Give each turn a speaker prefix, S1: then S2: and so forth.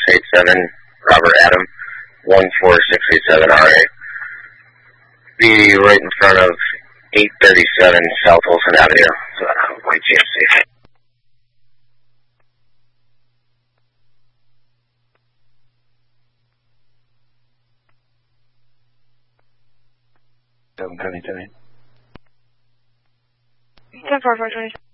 S1: 687, Robert Adam, 14687 RA. Be right in front of 837 South Olson Avenue, White GMC.
S2: Ten 4 4 20.